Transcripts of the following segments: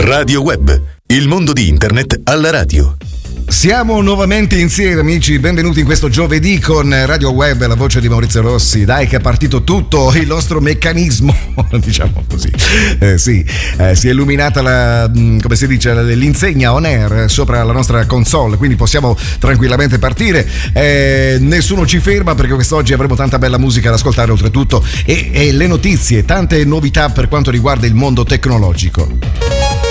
Radio Web, il mondo di internet alla radio. Siamo nuovamente insieme, amici, benvenuti in questo giovedì con Radio Web, la voce di Maurizio Rossi. Dai che è partito tutto il nostro meccanismo, diciamo così. Si è illuminata come si dice, l'insegna on air sopra la nostra console, quindi possiamo tranquillamente partire. Nessuno ci ferma perché quest'oggi avremo tanta bella musica da ascoltare oltretutto e le notizie, tante novità per quanto riguarda il mondo tecnologico.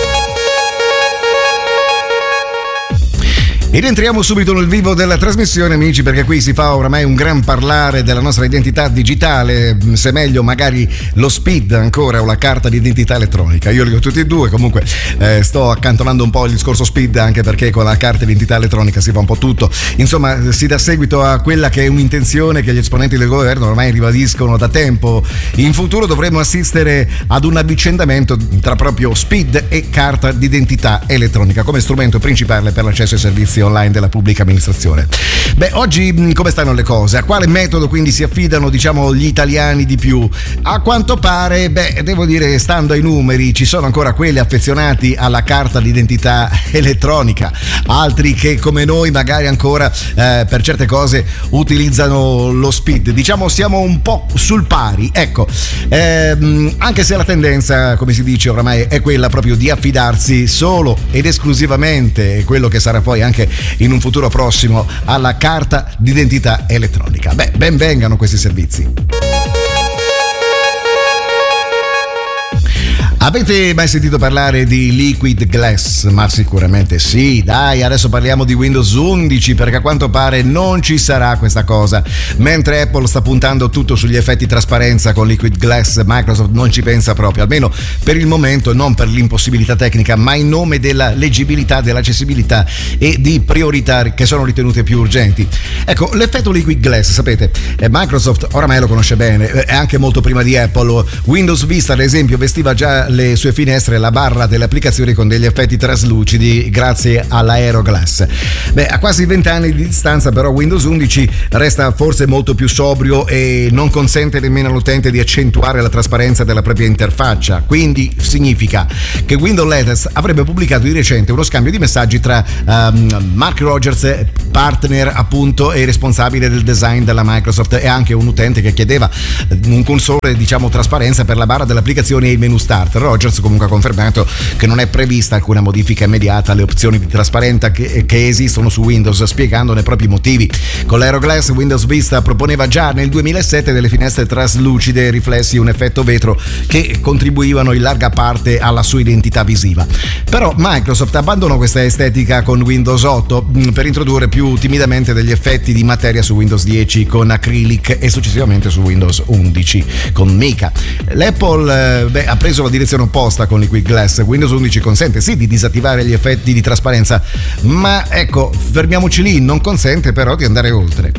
Ed entriamo subito nel vivo della trasmissione, amici, perché qui si fa oramai un gran parlare della nostra identità digitale, se meglio magari lo SPID ancora o la carta di identità elettronica. Io li ho tutti e due, comunque sto accantonando un po' il discorso SPID, anche perché con la carta di identità elettronica si fa un po' tutto. Insomma, si dà seguito a quella che è un'intenzione che gli esponenti del governo ormai ribadiscono da tempo. In futuro dovremo assistere ad un avvicendamento tra proprio SPID e carta di identità elettronica come strumento principale per l'accesso ai servizi online della pubblica amministrazione. Oggi come stanno le cose? A quale metodo quindi si affidano, diciamo, gli italiani di più? A quanto pare, devo dire, stando ai numeri, ci sono ancora quelli affezionati alla carta d'identità elettronica, altri che come noi magari ancora per certe cose utilizzano lo SPID. Diciamo siamo un po' sul pari, ecco, anche se la tendenza, come si dice oramai, è quella proprio di affidarsi solo ed esclusivamente, quello che sarà poi anche in un futuro prossimo, alla carta d'identità elettronica. Ben vengano questi servizi. Avete mai sentito parlare di Liquid Glass? Ma sicuramente sì, dai, adesso parliamo di Windows 11 perché a quanto pare non ci sarà questa cosa. Mentre Apple sta puntando tutto sugli effetti trasparenza con Liquid Glass, Microsoft non ci pensa proprio, almeno per il momento, non per l'impossibilità tecnica, ma in nome della leggibilità, dell'accessibilità e di priorità che sono ritenute più urgenti. Ecco, l'effetto Liquid Glass, sapete, Microsoft oramai lo conosce bene, è anche molto prima di Apple. Windows Vista, ad esempio, vestiva già le sue finestre la barra delle applicazioni con degli effetti traslucidi grazie all'Aeroglass. A quasi 20 anni di distanza però Windows 11 resta forse molto più sobrio e non consente nemmeno all'utente di accentuare la trasparenza della propria interfaccia, quindi significa che Windows Latest avrebbe pubblicato di recente uno scambio di messaggi tra Mark Rogers, partner appunto e responsabile del design della Microsoft, e anche un utente che chiedeva un console, diciamo, trasparenza per la barra delle applicazioni e il menu start. Rogers comunque ha confermato che non è prevista alcuna modifica immediata alle opzioni di trasparenza che esistono su Windows, spiegandone i propri motivi. Con l'Aeroglass Windows Vista proponeva già nel 2007 delle finestre traslucide riflessi un effetto vetro che contribuivano in larga parte alla sua identità visiva. Però Microsoft abbandonò questa estetica con Windows 8 per introdurre più timidamente degli effetti di materia su Windows 10 con Acrylic e successivamente su Windows 11 con Mica. L'Apple ha preso la direzione opposta con Liquid Glass. Windows 11 consente sì di disattivare gli effetti di trasparenza, ma ecco, fermiamoci lì, non consente però di andare oltre.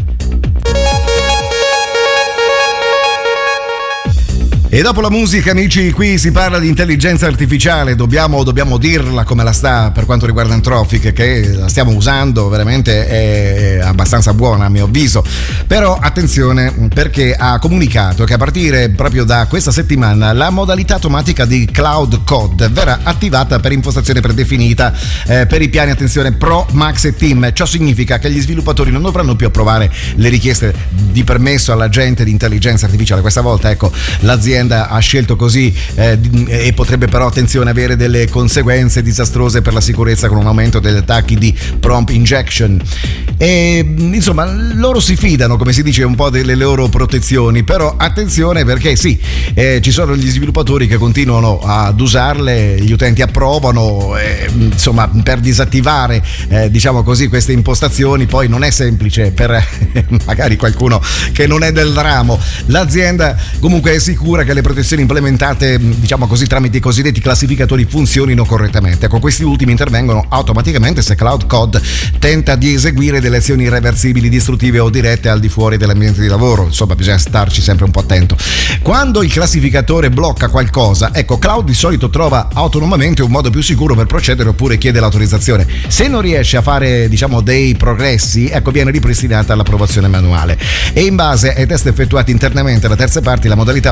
E dopo la musica, amici, qui si parla di intelligenza artificiale, dobbiamo dirla come la sta per quanto riguarda Anthropic, che la stiamo usando, veramente è abbastanza buona a mio avviso. Però attenzione, perché ha comunicato che a partire proprio da questa settimana la modalità automatica di Cloud Code verrà attivata per impostazione predefinita per i piani, attenzione, Pro, Max e Team. Ciò significa che gli sviluppatori non dovranno più approvare le richieste di permesso all'agente di intelligenza artificiale. Questa volta, ecco, l'azienda ha scelto così e potrebbe però, attenzione, avere delle conseguenze disastrose per la sicurezza con un aumento degli attacchi di prompt injection. E insomma, loro si fidano, come si dice, un po' delle loro protezioni, però attenzione perché sì, ci sono gli sviluppatori che continuano ad usarle, gli utenti approvano, insomma, per disattivare diciamo così queste impostazioni poi non è semplice per magari qualcuno che non è del ramo. L'azienda comunque è sicura che le protezioni implementate, diciamo così, tramite i cosiddetti classificatori funzionino correttamente. Ecco, questi ultimi intervengono automaticamente se Cloud Code tenta di eseguire delle azioni irreversibili, distruttive o dirette al di fuori dell'ambiente di lavoro. Insomma, bisogna starci sempre un po' attento. Quando il classificatore blocca qualcosa, ecco, Cloud di solito trova autonomamente un modo più sicuro per procedere oppure chiede l'autorizzazione. Se non riesce a fare, diciamo, dei progressi, ecco, viene ripristinata l'approvazione manuale. E in base ai test effettuati internamente da terze parti, la modalità automatica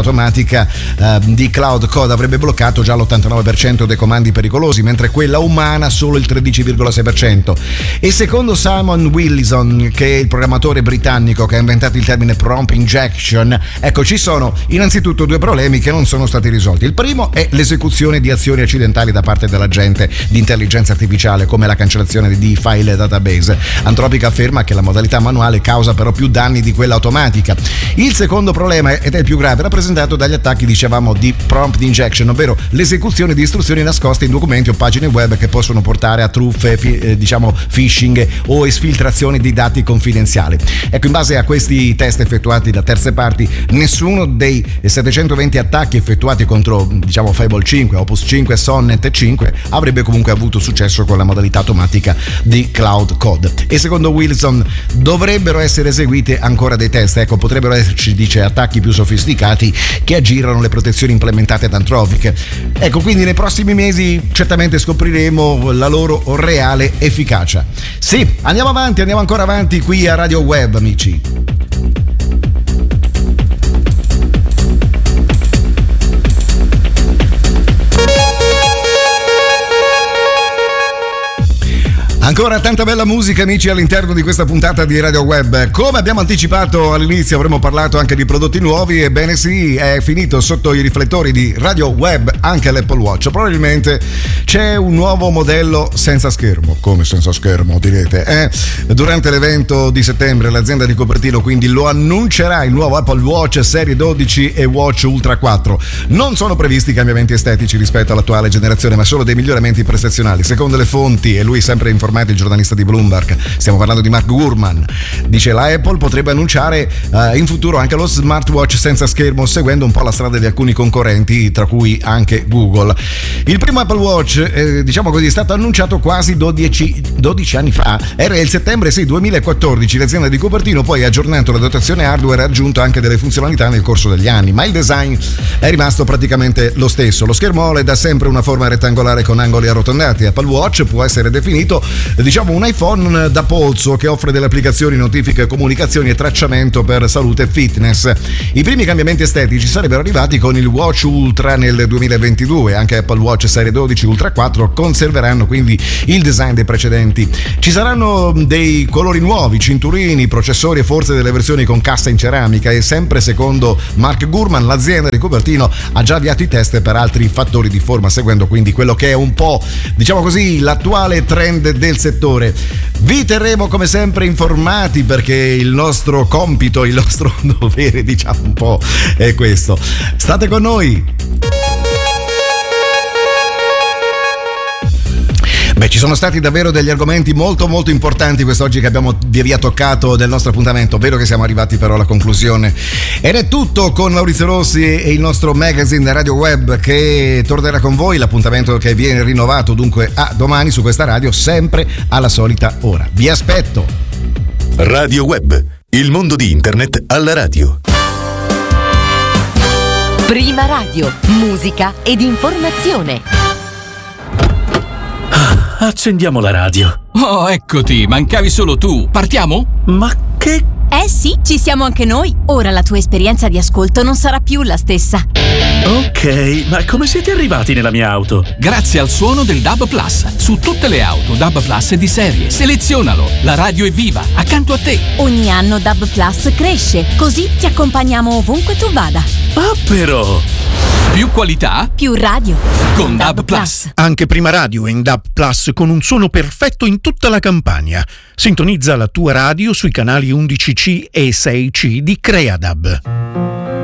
automatica di Cloud Code avrebbe bloccato già l'89% dei comandi pericolosi, mentre quella umana solo il 13,6%. E secondo Simon Willison, che è il programmatore britannico che ha inventato il termine prompt injection, ecco, ci sono innanzitutto due problemi che non sono stati risolti. Il primo è l'esecuzione di azioni accidentali da parte dell'agente di intelligenza artificiale, come la cancellazione di file database. Anthropic afferma che la modalità manuale causa però più danni di quella automatica. Il secondo problema, ed è il più grave, rappresentato dagli attacchi, dicevamo, di prompt injection, ovvero l'esecuzione di istruzioni nascoste in documenti o pagine web che possono portare a truffe, phishing o esfiltrazioni di dati confidenziali. Ecco, in base a questi test effettuati da terze parti, nessuno dei 720 attacchi effettuati contro, Fable 5, Opus 5, Sonnet 5 avrebbe comunque avuto successo con la modalità automatica di Cloud Code. E secondo Wilson dovrebbero essere eseguiti ancora dei test, ecco, potrebbero esserci, dice, attacchi più sofisticati che aggirano le protezioni implementate da Anthropic. Ecco, quindi nei prossimi mesi certamente scopriremo la loro reale efficacia. Sì, andiamo ancora avanti qui a Radio Web, amici. Ancora tanta bella musica, amici, all'interno di questa puntata di Radio Web. Come abbiamo anticipato all'inizio, avremmo parlato anche di prodotti nuovi. Ebbene sì, è finito sotto i riflettori di Radio Web anche l'Apple Watch. Probabilmente c'è un nuovo modello senza schermo. Come senza schermo, direte? Durante l'evento di settembre l'azienda di Cupertino quindi lo annuncerà, il nuovo Apple Watch Serie 12 e Watch Ultra 4. Non sono previsti cambiamenti estetici rispetto all'attuale generazione, ma solo dei miglioramenti prestazionali. Secondo le fonti, e lui sempre informato, il giornalista di Bloomberg, stiamo parlando di Mark Gurman, dice la Apple potrebbe annunciare in futuro anche lo smartwatch senza schermo, seguendo un po' la strada di alcuni concorrenti, tra cui anche Google. Il primo Apple Watch, è stato annunciato quasi 12 anni fa, era il settembre 2014. L'azienda di Cupertino poi ha aggiornato la dotazione hardware e ha aggiunto anche delle funzionalità nel corso degli anni, ma il design è rimasto praticamente lo stesso. Lo schermo OLED ha sempre una forma rettangolare con angoli arrotondati. Apple Watch può essere definito un iPhone da polso che offre delle applicazioni, notifiche, comunicazioni e tracciamento per salute e fitness. I primi cambiamenti estetici sarebbero arrivati con il Watch Ultra nel 2022. Anche Apple Watch Serie 12 Ultra 4 conserveranno quindi il design dei precedenti. Ci saranno dei colori nuovi, cinturini, processori e forse delle versioni con cassa in ceramica, e sempre secondo Mark Gurman l'azienda di Cupertino ha già avviato i test per altri fattori di forma, seguendo quindi quello che è un po', l'attuale trend del settore. Vi terremo come sempre informati, perché il nostro compito, il nostro dovere, un po' è questo. State con noi. Ci sono stati davvero degli argomenti molto molto importanti quest'oggi che abbiamo via via toccato del nostro appuntamento. Vero che siamo arrivati però alla conclusione. Ed è tutto con Maurizio Rossi e il nostro magazine Radio Web, che tornerà con voi. L'appuntamento che viene rinnovato dunque a domani su questa radio, sempre alla solita ora. Vi aspetto. Radio Web, il mondo di internet alla radio. Prima radio, musica ed informazione. Accendiamo la radio. Oh, eccoti, mancavi solo tu. Partiamo? Ma che... Sì, ci siamo anche noi. Ora la tua esperienza di ascolto non sarà più la stessa. Ok, ma come siete arrivati nella mia auto? Grazie al suono del DAB Plus. Su tutte le auto DAB Plus è di serie. Selezionalo. La radio è viva, accanto a te. Ogni anno DAB Plus cresce, così ti accompagniamo ovunque tu vada. Ah, però... Più qualità, più radio con DAB Plus. Anche Prima Radio è in DAB Plus con un suono perfetto in tutta la Campania. Sintonizza la tua radio sui canali 11C e 6C di CreaDAB.